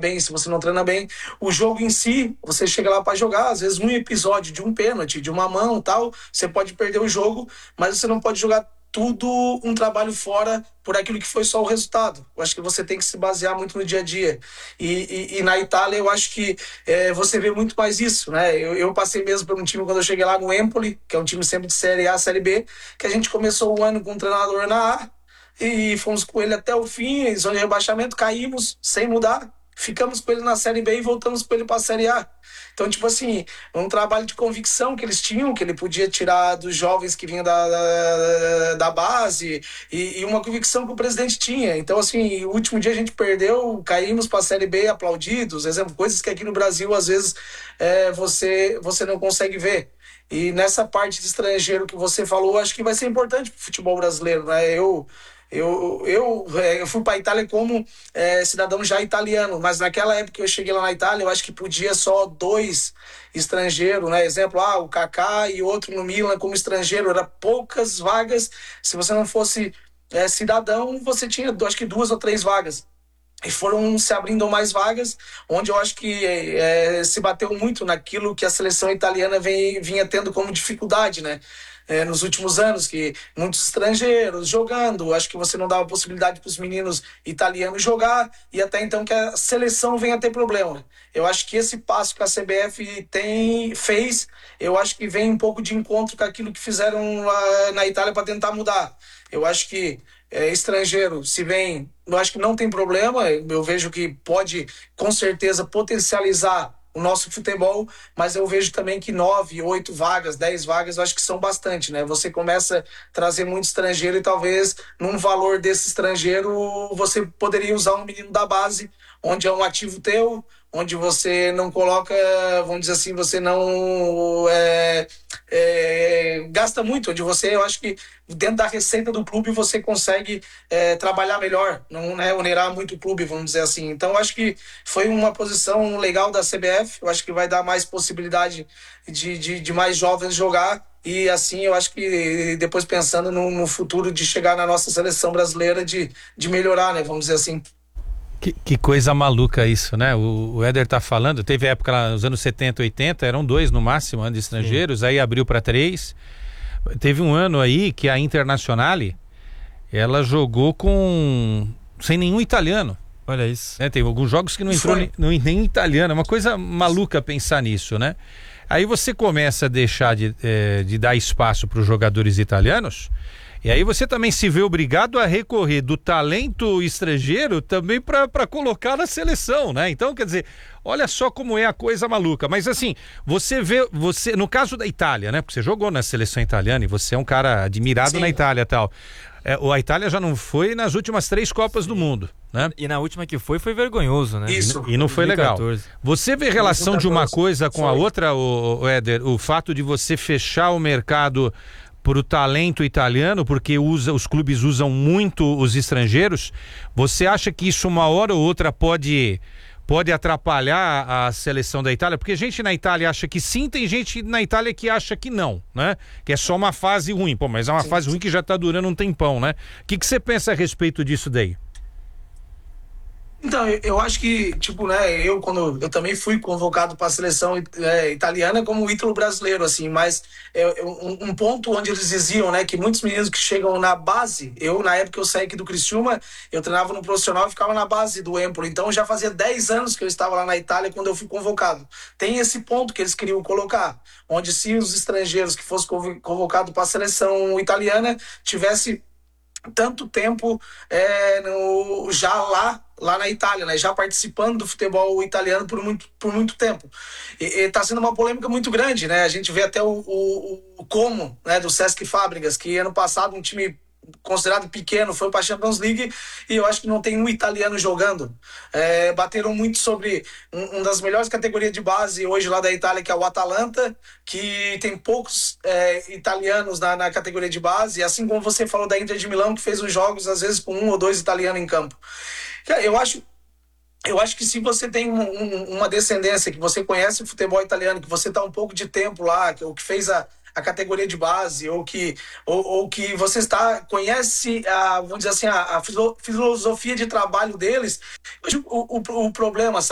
bem, se você não treina bem, o jogo em si, você chega lá para jogar, às vezes um episódio de um pênalti, de uma mão tal, você pode perder o jogo, mas você não pode jogar tudo um trabalho fora por aquilo que foi só o resultado. Eu acho que você tem que se basear muito no dia a dia. E na Itália, eu acho que você vê muito mais isso, né? Eu passei mesmo por um time quando eu cheguei lá no Empoli, que é um time sempre de Série A, Série B, que a gente começou o ano com um treinador na A, e fomos com ele até o fim, zona de rebaixamento, caímos sem mudar, ficamos com ele na Série B e voltamos com ele para a Série A. Então, tipo assim, um trabalho de convicção que eles tinham, que ele podia tirar dos jovens que vinham da base, e uma convicção que o presidente tinha. Então, assim, o último dia a gente perdeu, caímos para a Série B aplaudidos, exemplo, coisas que aqui no Brasil, às vezes, você não consegue ver. E nessa parte de estrangeiro que você falou, acho que vai ser importante para o futebol brasileiro, né? Eu fui para a Itália como cidadão já italiano, mas naquela época que eu cheguei lá na Itália, eu acho que podia só 2 estrangeiros, né? Exemplo, o Kaká e outro no Milan como estrangeiro, era poucas vagas. Se você não fosse cidadão, você tinha, acho que 2 ou 3 vagas. E foram se abrindo mais vagas, onde eu acho que se bateu muito naquilo que a seleção italiana vinha tendo como dificuldade, né? Nos últimos anos, que muitos estrangeiros jogando, acho que você não dava possibilidade para os meninos italianos jogar, e até então que a seleção venha a ter problema. Eu acho que esse passo que a CBF fez, eu acho que vem um pouco de encontro com aquilo que fizeram lá na Itália para tentar mudar. Eu acho que estrangeiro, se vem, eu acho que não tem problema, eu vejo que pode, com certeza, potencializar o nosso futebol, mas eu vejo também que 9, 8 vagas, 10 vagas, eu acho que são bastante, né? Você começa a trazer muito estrangeiro e talvez num valor desse estrangeiro você poderia usar um menino da base, onde é um ativo teu, onde você não coloca, vamos dizer assim, você não gasta muito, onde você, eu acho que dentro da receita do clube você consegue trabalhar melhor, não onerar muito o clube, vamos dizer assim. Então, eu acho que foi uma posição legal da CBF, eu acho que vai dar mais possibilidade de mais jovens jogar, e assim, eu acho que depois pensando no futuro de chegar na nossa seleção brasileira, de melhorar, né, vamos dizer assim. Que coisa maluca isso, né? O Éder tá falando, teve época lá nos anos 70, 80, eram 2 no máximo de estrangeiros, aí abriu para 3. Teve um ano aí que a Internazionale, ela jogou sem nenhum italiano. Olha isso. Teve alguns jogos que não entrou nem italiano, é uma coisa maluca pensar nisso, né? Aí você começa a deixar de dar espaço para os jogadores italianos, e aí você também se vê obrigado a recorrer do talento estrangeiro também para colocar na seleção, né? Então, quer dizer, olha só como é a coisa maluca. Mas assim, você no caso da Itália, né? Porque você jogou na seleção italiana e você é um cara admirado. Sim. Na Itália e tal. A Itália já não foi nas últimas 3 Copas do Mundo, né? E na última que foi vergonhoso, né? Isso. E não foi 2014. Legal. Você vê relação 2014. De uma coisa com a outra, o Éder? O fato de você fechar o mercado por o talento italiano, porque os clubes usam muito os estrangeiros, você acha que isso uma hora ou outra pode atrapalhar a seleção da Itália? Porque gente na Itália acha que sim, tem gente na Itália que acha que não, né? Que é só uma fase ruim. Pô, mas é uma fase ruim que já está durando um tempão, né? O que você pensa a respeito disso daí? Então, eu acho que, tipo, né, eu também fui convocado para a seleção italiana como ítalo brasileiro, assim, mas um ponto onde eles diziam, né, que muitos meninos que chegam na base, na época eu saí aqui do Criciúma, eu treinava no profissional e ficava na base do Empoli, então já fazia 10 anos que eu estava lá na Itália quando eu fui convocado. Tem esse ponto que eles queriam colocar, onde se os estrangeiros que fossem convocados para a seleção italiana tivesse tanto tempo já lá na Itália, né? Já participando do futebol italiano por muito tempo. E tá sendo uma polêmica muito grande, né? A gente vê até o Como, né, do Cesc Fábricas, que ano passado um time considerado pequeno foi para a Champions League e eu acho que não tem um italiano jogando. Bateram muito sobre uma das melhores categorias de base hoje lá da Itália, que é o Atalanta, que tem poucos italianos na categoria de base, assim como você falou da Inter de Milão, que fez os jogos às vezes com 1 ou 2 italianos em campo. Eu acho que se você tem uma descendência, que você conhece o futebol italiano, que você está um pouco de tempo lá, ou que fez a categoria de base, ou que você conhece vamos dizer assim, a filosofia de trabalho deles, o problema,